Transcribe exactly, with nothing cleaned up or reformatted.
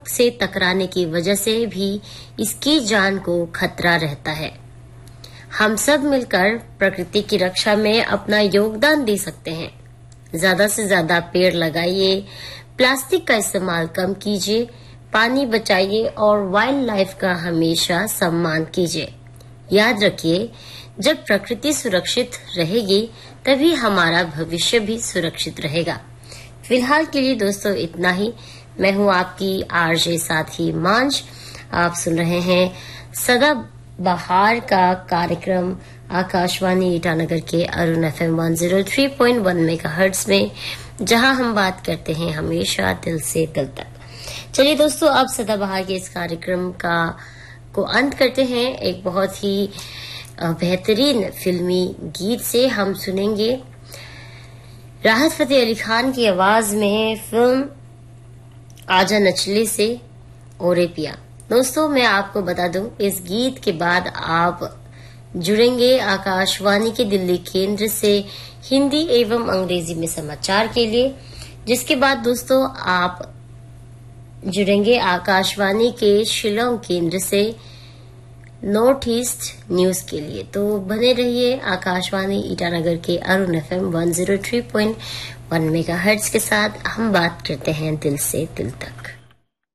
से टकराने की वजह से भी इसकी जान को खतरा रहता है। हम सब मिलकर प्रकृति की रक्षा में अपना योगदान दे सकते हैं। ज्यादा से ज्यादा पेड़ लगाइए, प्लास्टिक का इस्तेमाल कम कीजिए, पानी बचाइए और वाइल्ड लाइफ का हमेशा सम्मान कीजिए। याद रखिए, जब प्रकृति सुरक्षित रहेगी तभी हमारा भविष्य भी सुरक्षित रहेगा। फिलहाल के लिए दोस्तों इतना ही। मैं हूँ आपकी आरजे साथी मांझ। आप सुन रहे हैं सदा बहार का कार्यक्रम आकाशवाणी ईटानगर के Arun FM one zero three point one megahertz में, जहां हम बात करते हैं हमेशा दिल से दिल तक। चलिए दोस्तों, अब सदाबहार के इस कार्यक्रम का को अंत करते हैं। एक बहुत ही बेहतरीन फिल्मी गीत से हम सुनेंगे राहत फतेह अली खान की आवाज में फिल्म आजा नचले से ओरे पिया। दोस्तों, मैं आपको बता दूं, इस गीत के बाद आप जुड़ेंगे आकाशवाणी के दिल्ली केंद्र से हिंदी एवं अंग्रेजी में समाचार के लिए, जिसके बाद दोस्तों आप जुड़ेंगे आकाशवाणी के शिलोंग केंद्र से नॉर्थ ईस्ट न्यूज के लिए। तो बने रहिए आकाशवाणी ईटानगर के Arun FM one zero three point one megahertz के साथ। हम बात करते हैं दिल से दिल तक।